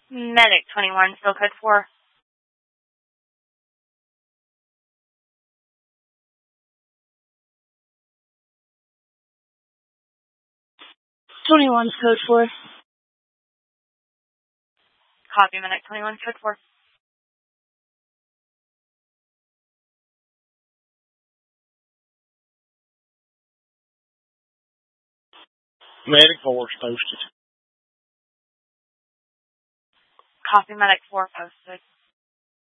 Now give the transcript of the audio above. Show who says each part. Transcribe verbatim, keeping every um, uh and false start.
Speaker 1: Medic twenty-one, still code four.
Speaker 2: twenty-one, code four.
Speaker 1: Copy, Medic twenty-one, code four.
Speaker 3: Medic four posted.
Speaker 1: Copy, Medic four posted.